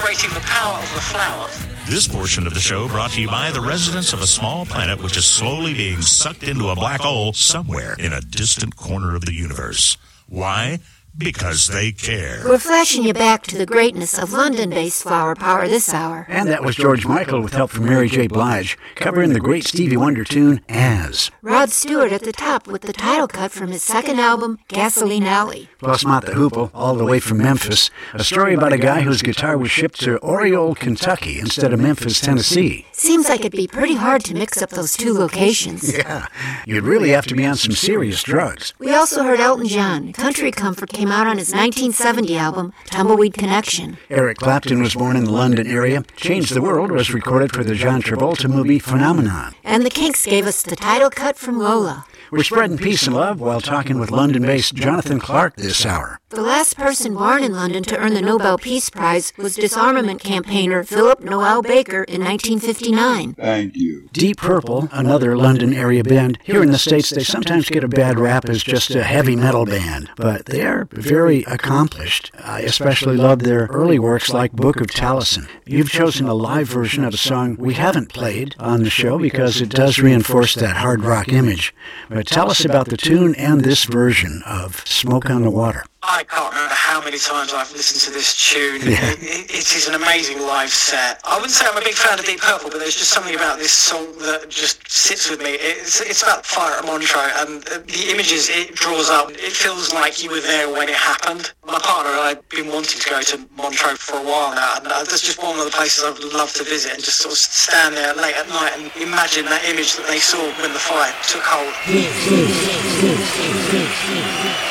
celebrating the power of the flower. This portion of the show brought to you by the residents of a small planet which is slowly being sucked into a black hole somewhere in a distant corner of the universe. Why? Because they care. We're flashing you back to the greatness of London-based Flower Power this hour. And that was George Michael with help from Mary J. Blige, covering the great Stevie Wonder tune, As. Rod Stewart at the top with the title cut from his second album, Gasoline Alley. Plus Mott the Hoople, all the way from Memphis, a story about a guy whose guitar was shipped to Oriole, Kentucky, instead of Memphis, Tennessee. Seems like it'd be pretty hard to mix up those two locations. Yeah, you'd really have to be on some serious drugs. We also heard Elton John. Country Comfort came out on his 1970 album, Tumbleweed Connection. Eric Clapton was born in the London area. Change the World was recorded for the John Travolta movie Phenomenon. And the Kinks gave us the title cut from Lola. We're spreading peace and love while talking with London-based Jonathan Clark this hour. The last person born in London to earn the Nobel Peace Prize was disarmament campaigner Philip Noel Baker in 1959. Thank you. Deep Purple, another London area band. Here in the States, they sometimes get a bad rap as just a heavy metal band, but they are very accomplished. I especially love their early works like Book of Taliesin. You've chosen a live version of a song we haven't played on the show because it does reinforce that hard rock image. But tell us about the tune and this version of Smoke on the Water. I can't remember how many times I've listened to this tune. Yeah. It is an amazing live set. I wouldn't say I'm a big fan of Deep Purple, but there's just something about this song that just sits with me. It's about fire at Montreux, and the images it draws up, it feels like you were there when it happened. My partner and I have been wanting to go to Montreux for a while now, and that's just one of the places I'd love to visit and just sort of stand there late at night and imagine that image that they saw when the fire took hold.